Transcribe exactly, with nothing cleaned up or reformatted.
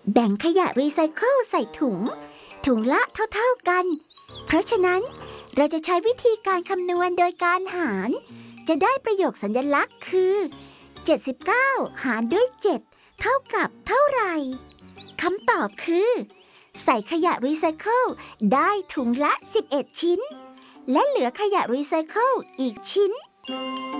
แบ่งขยะรีไซเคิลใส่ถุงถุงละเท่าๆกันเพราะฉะนั้นเราจะใช้วิธีการคำนวณโดยการหารจะได้ประโยคสัญลักษณ์คือเจ็ดสิบเก้าหารด้วยเจ็ดเท่ากับเท่าไหร่คำตอบคือใส่ขยะรีไซเคิลได้ถุงละสิบเอ็ดชิ้นและเหลือขยะรีไซเคิลอีกชิ้น